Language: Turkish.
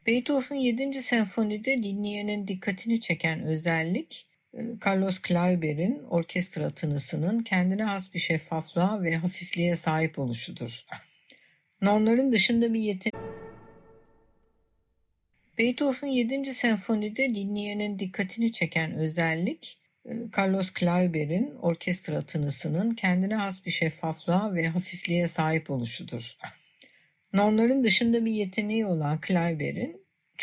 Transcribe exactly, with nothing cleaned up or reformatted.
Beethoven yedinci senfonide dinleyenin dikkatini çeken özellik, Carlos Kleiber'in orkestra tınısının kendine has bir şeffaflığa ve hafifliğe sahip oluşudur. Normların dışında bir yetenek. Beethoven yedinci senfonide dinleyenin dikkatini çeken özellik, Carlos Kleiber'in orkestra tınısının kendine has bir şeffaflığa ve hafifliğe sahip oluşudur. Normların dışında bir yeteneği olan Kleiber'in